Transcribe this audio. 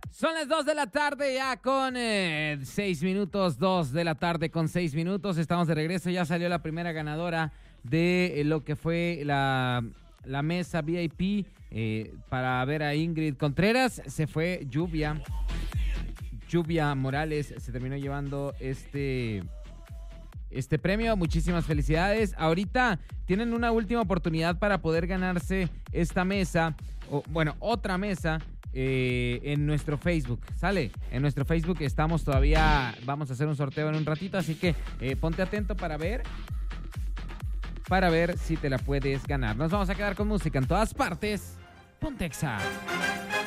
Son las 2 de la tarde ya con 6 minutos, 2 de la tarde con 6 minutos. Estamos de regreso, ya salió la primera ganadora de lo que fue la mesa VIP para ver a Ingrid Contreras. Se fue Lluvia Morales, se terminó llevando este premio. Muchísimas felicidades. Ahorita tienen una última oportunidad para poder ganarse esta mesa, o bueno, otra mesa en nuestro Facebook. ¿Sale? En nuestro Facebook estamos todavía, vamos a hacer un sorteo en un ratito, así que ponte atento para ver si te la puedes ganar. Nos vamos a quedar con música en todas partes. Ponte Exa.